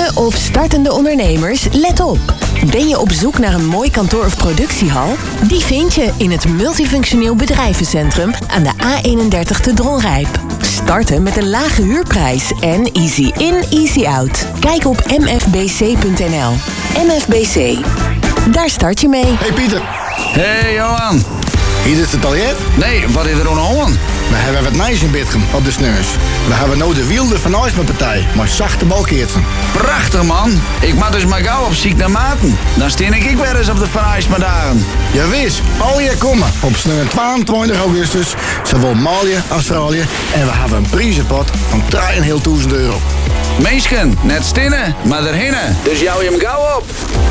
Jonge of startende ondernemers, let op. Ben je op zoek naar een mooi kantoor of productiehal? Die vind je in het Multifunctioneel Bedrijvencentrum aan de A31 te Dronrijp. Starten met een lage huurprijs en easy in, easy out. Kijk op mfbc.nl. MFBC. Daar start je mee. Hey Pieter. Hey Johan. Hier is het aljet? Nee, wat is er aan? We hebben wat nijs in Bitchem op de sneus. We hebben nou de wielde van ons met partij, maar zachte balkeertsen. Prachtig man. Ik mag dus maar gauw op ziek naar Maarten. Dan steen ik weer eens op de Van dagen. Ja wees, al je komen op sneeuw 22 augustus, zowel Malië, Australië en we hebben een prijzenpot van €3.500. Meesken, net stinnen, maar erhinnen. Dus jou je hem gauw op.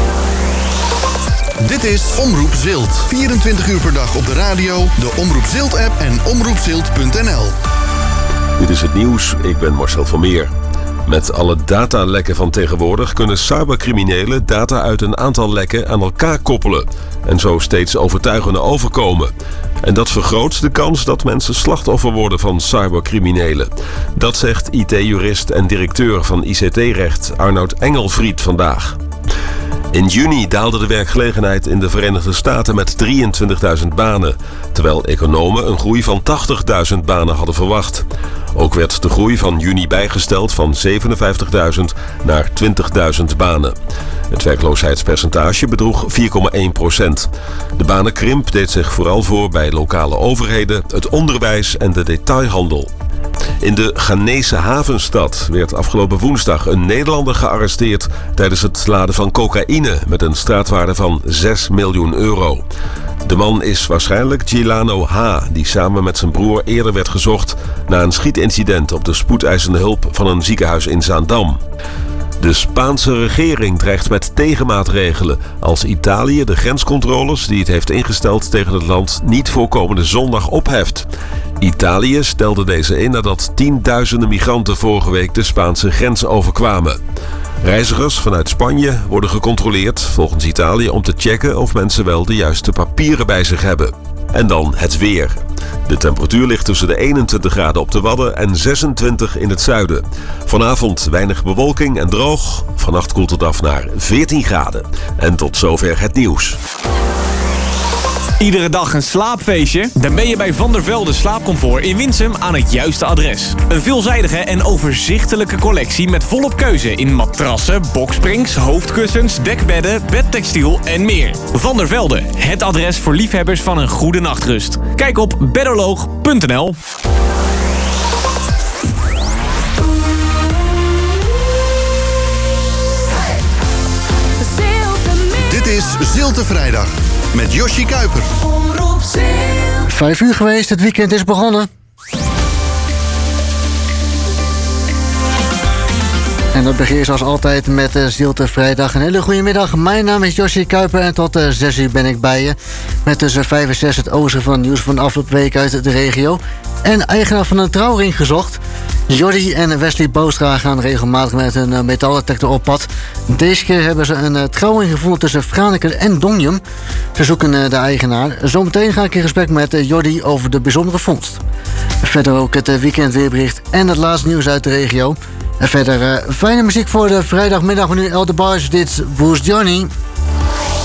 Dit is Omroep Zilt. 24 uur per dag op de radio, de Omroep Zilt-app en omroepzilt.nl. Dit is het nieuws, ik ben Marcel van Meer. Met alle datalekken van tegenwoordig kunnen cybercriminelen data uit een aantal lekken aan elkaar koppelen en zo steeds overtuigender overkomen. En dat vergroot de kans dat mensen slachtoffer worden van cybercriminelen. Dat zegt IT-jurist en directeur van ICT-recht Arnoud Engelvriet vandaag. In juni daalde de werkgelegenheid in de Verenigde Staten met 23.000 banen, terwijl economen een groei van 80.000 banen hadden verwacht. Ook werd de groei van juni bijgesteld van 57.000 naar 20.000 banen. Het werkloosheidspercentage bedroeg 4,1%. De banenkrimp deed zich vooral voor bij lokale overheden, het onderwijs en de detailhandel. In de Ghanese havenstad werd afgelopen woensdag een Nederlander gearresteerd tijdens het laden van cocaïne met een straatwaarde van €6 miljoen. De man is waarschijnlijk Gilano H., die samen met zijn broer eerder werd gezocht na een schietincident op de spoedeisende hulp van een ziekenhuis in Zaandam. De Spaanse regering dreigt met tegenmaatregelen als Italië de grenscontroles die het heeft ingesteld tegen het land niet voor komende zondag opheft. Italië stelde deze in nadat tienduizenden migranten vorige week de Spaanse grens overkwamen. Reizigers vanuit Spanje worden gecontroleerd, volgens Italië, om te checken of mensen wel de juiste papieren bij zich hebben. En dan het weer. De temperatuur ligt tussen de 21 graden op de Wadden en 26 in het zuiden. Vanavond weinig bewolking en droog. Vannacht koelt het af naar 14 graden. En tot zover het nieuws. Iedere dag een slaapfeestje? Dan ben je bij Van der Velde Slaapcomfort in Winsum aan het juiste adres. Een veelzijdige en overzichtelijke collectie met volop keuze in matrassen, boksprings, hoofdkussens, dekbedden, bedtextiel en meer. Van der Velde, het adres voor liefhebbers van een goede nachtrust. Kijk op bedoloog.nl. Dit is Zilte Vrijdag met Yoshi Kuiper. 5 uur geweest, het weekend is begonnen. En dat begin zoals altijd met Zilte Vrijdag. Een hele goede middag. Mijn naam is Yoshi Kuiper en tot 6 uur ben ik bij je. Met tussen 5 en 6 het oosten van het nieuws van de afgelopen week uit de regio. En eigenaar van een trouwring gezocht. Jordi en Wesley Boostra gaan regelmatig met een metaldetector op pad. Deze keer hebben ze een trouwring gevonden tussen Franeker en Donjum. Ze zoeken de eigenaar. Zometeen ga ik in gesprek met Jordi over de bijzondere vondst. Verder ook het weekendweerbericht en het laatste nieuws uit de regio. En verder fijne muziek voor de vrijdagmiddag van nu Elder Bars. Dit is Bruce Johnny.